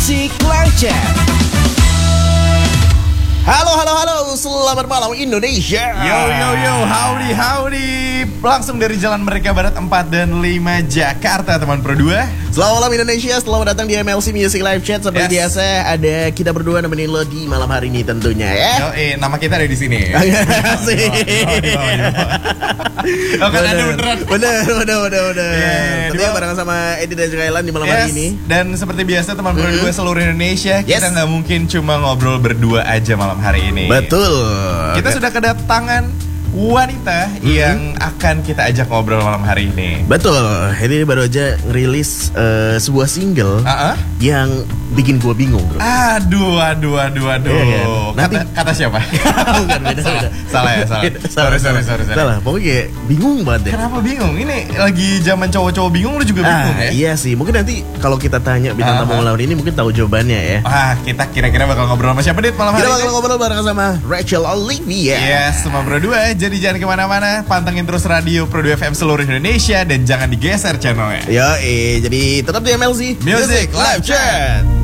Music Live Chat. Halo, selamat malam Indonesia. Yo, howdy. Langsung dari Jalan Merdeka Barat 4 dan 5 Jakarta, teman Pro 2. Selamat malam Indonesia, selamat datang di MLC Music Live Chat. Seperti biasa, ada kita berdua nemenin lo di malam hari ini tentunya ya. Nama kita ada di sini. Asik. Kan ada beneran. Tentunya bareng sama Edi dan juga Elan di malam hari ini. Dan seperti biasa teman Pro 2 seluruh Indonesia, kita nggak mungkin cuma ngobrol berdua aja malam hari ini. Betul. Kita sudah kedatangan wanita yang akan kita ajak ngobrol malam hari ini. Betul. Ini baru aja ngerilis sebuah single yang bikin gua bingung, bro. Aduh. Nanti Kata siapa? Bukan, beda. Salah ya. Sorry. Salah. Pokoknya kayak bingung banget deh. Kenapa bingung? Ini lagi zaman cowok-cowok bingung, lu juga bingung ya? Iya sih. Mungkin nanti kalau kita tanya bintang tamu malam ini mungkin tahu jawabannya ya. Kita kira-kira bakal ngobrol sama siapa, Dit, malam hari ini? Kita bakal ngobrol bareng sama Rachel Olivia. Yes, sama Pro 2. Jadi jangan kemana-mana, pantengin terus radio Pro 2 FM seluruh Indonesia dan jangan digeser channelnya. Jadi tetap di MLC Music Live Chat.